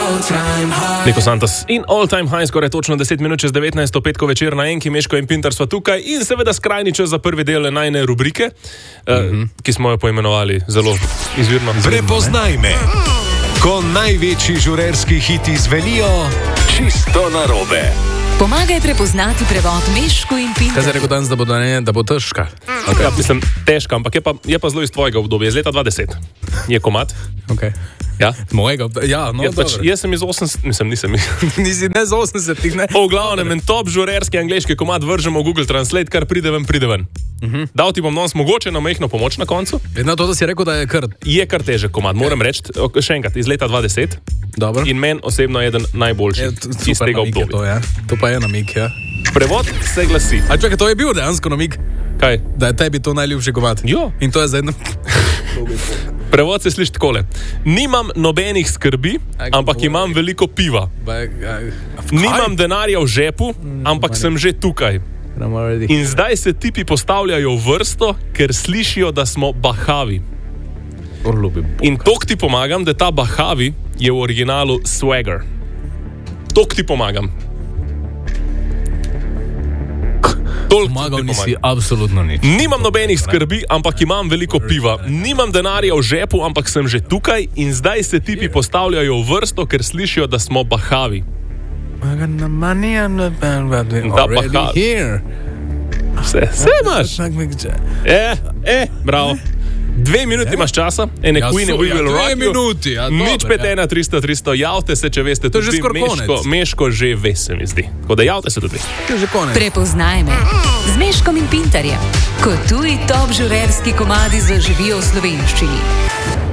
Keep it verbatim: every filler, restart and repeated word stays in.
Niko Santos in All Time High, skoraj točno deset minut čez devetnajsto petko večer na Enki, Meško in Pintar sva tukaj in seveda skrajni čas za prvi del najne rubrike, mm-hmm. uh, ki smo jo poimenovali zelo izvirno. Prepoznaj me, ko največji žurerski hiti zvenijo čisto narobe. Pomagaj prepoznati prevod Meško in Pintar. Kaj se rekel danes, da bo, da ne, da bo težka? Okay. Ja, mislim, težka, ampak je pa, je pa zelo iz tvojega obdobja, iz leta dva tisoč deset. Je komad. Okay. Ja? Mojega, ja, no, ja, pač, jaz sem iz osemdesetih, mislim, nisem. Nisi ne z osemdesetih, ne? O, v glavnem, en top žurerski angleški komad vržemo v Google Translate, kar pride ven, pride ven. Uh-huh. Dal ti bom danes mogoče na majhno pomoč na koncu. Vedno to, da si rekel, da je kar... Je kar težek komad, moram reči, še enkrat, iz leta dva tisoč deset. Dobro. In meni osebno je eden najboljših iz tega obdobja. To, ja. To pa je namig, ja. Prevod se glasi. A čakaj, to je bil dejansko namig? Kaj? Da je tebi to najljubši komad. Jo. In to je za eno... Prevod se sliši takole. Nimam nobenih skrbi, ampak imam veliko piva. Nimam denarja v žepu, ampak sem že tukaj. In zdaj se tipi postavljajo v vrsto, ker slišijo, da smo bahavi. In tok ti pomagam, da ta bahavi je v originalu swagger. Tok ti pomagam. Pomagal nisi absolutno nič. Nimam nobenih skrbi, ampak imam veliko piva. Nimam denarja v žepu, ampak sem že tukaj. In zdaj se tipi postavljajo v vrsto, ker slišijo, da smo bahavi. Da, bahavi. Vse, vse imaš. Eh, eh, bravo. Dve minuti imaš časa, ene Ja, Queen, so, we ja, will dve rock you. minuti, ja, Nič dobre, pet ena tristo tristo, javte se, če veste, To je že tudi skoraj Meško, konec. Meško že ve, se mi zdi. Tako da javte se tudi. To je že konec. Prepoznaj me z Meškom in Pintarjem, ko tuji top žurerski komadi zaživijo v slovenščini.